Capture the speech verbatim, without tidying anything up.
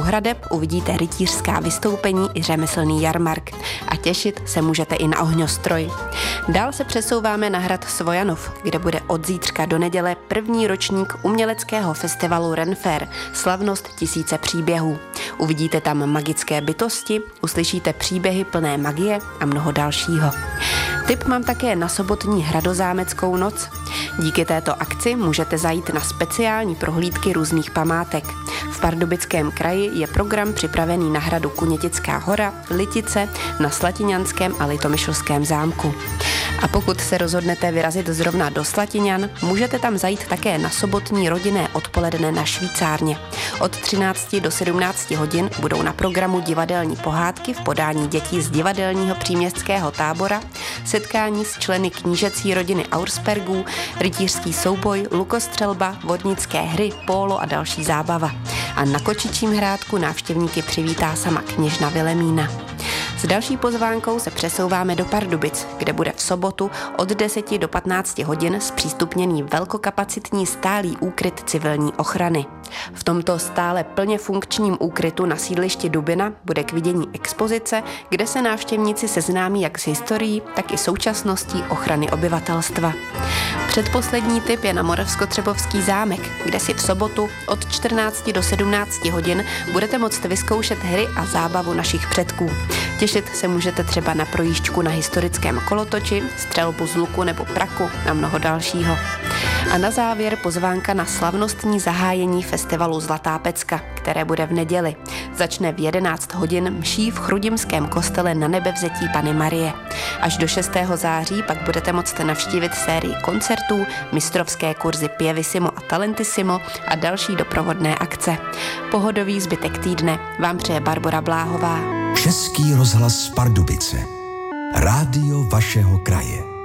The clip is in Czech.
hradeb uvidíte rytířská vystoupení i řemeslný jarmark a těšit se můžete i na ohňostroj. Dál se přesouváme na hrad Svojanov, kde bude od zítřka do neděle první ročník uměleckého festivalu Renfair, slavnost tisíce příběhů. Uvidíte tam magické bytosti, uslyšíte příběhy plné magie a mnoho dalšího. Tip mám také na sobotní hradozámeckou noc. Díky této akci můžete zajít na speciální prohlídky různých památek. V Pardubickém kraji je program připravený na hradu Kunětická hora, Litice, na Slatiňanském a Litomyšlském zámku. A pokud se rozhodnete vyrazit zrovna do Slatiňan, můžete tam zajít také na sobotní rodinné odpoledne na Švýcárně. Od třinácti do sedmnácti hodin budou na programu divadelní pohádky v podání dětí z divadelního příměstského tábora, setkání s členy knížecí rodiny Auerspergů, rytířský souboj, lukostřelba, vodnické hry, pólo a další zábava. A na Kočičím hrádku návštěvníky přivítá sama kněžna Vilemína. S další pozvánkou se přesouváme do Pardubic, kde bude v sobotu od deseti do patnácti hodin zpřístupněný velkokapacitní stálý úkryt civilní ochrany. V tomto stále plně funkčním úkrytu na sídlišti Dubina bude k vidění expozice, kde se návštěvníci seznámí jak s historií, tak i současností ochrany obyvatelstva. Předposlední tip je na Moravskotřebovský zámek, kde si v sobotu od čtrnácti do sedmnácti hodin budete moct vyzkoušet hry a zábavu našich předků. Těšit se můžete třeba na projížďku na historickém kolotoči, střelbu z luku nebo praku a mnoho dalšího. A na závěr pozvánka na slavnostní zahájení festivalu Zlatá pecka, které bude v neděli. Začne v jedenáct hodin mší v Chrudimském kostele Na Nebevzetí Panny Marie. Až do šestého září pak budete moct navštívit sérii koncertů, mistrovské kurzy Pievissimo a Talentissimo a další doprovodné akce. Pohodový zbytek týdne vám přeje Barbora Bláhová. Český rozhlas Pardubice. Rádio vašeho kraje.